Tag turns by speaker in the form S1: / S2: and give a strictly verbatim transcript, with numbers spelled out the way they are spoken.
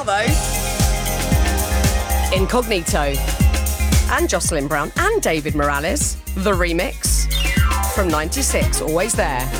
S1: now, though. Incognito. And Jocelyn Brown and David Morales. The remix. From ninety-six, always there.